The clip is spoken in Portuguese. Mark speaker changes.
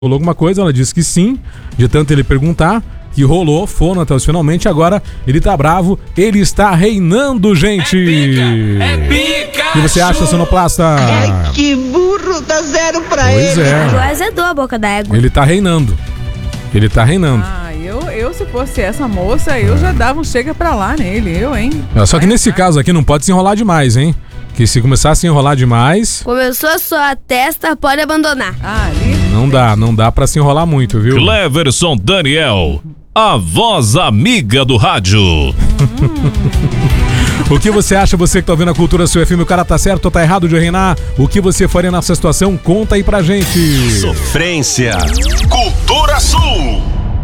Speaker 1: rolou alguma coisa, ela disse que sim, de tanto ele perguntar, que rolou, foram até os finalmente, agora ele tá bravo, ele está reinando, gente!
Speaker 2: É pica!
Speaker 1: O que você acha, sonoplasta?
Speaker 3: Ai, que burro, dá 0 pra
Speaker 1: Pois
Speaker 3: ele.
Speaker 1: é,
Speaker 4: Tu azedou a boca da égua.
Speaker 1: ele tá reinando. Ele tá reinando.
Speaker 5: Ah, eu se fosse essa moça, eu já dava um chega pra lá nele, hein?
Speaker 1: Só que nesse caso aqui não pode se enrolar demais, hein? Que se começar a se enrolar demais,
Speaker 4: Começou a sua testa, pode abandonar.
Speaker 5: Ah, ali.
Speaker 1: não dá pra se enrolar muito, viu?
Speaker 2: Cleverson Daniel, a voz amiga do rádio.
Speaker 1: O que você acha, você que tá ouvindo a Cultura Sul FM, o cara tá certo ou tá errado de reinar? O que você faria nessa situação? Conta aí pra gente.
Speaker 6: Sofrência. Cultura Sul.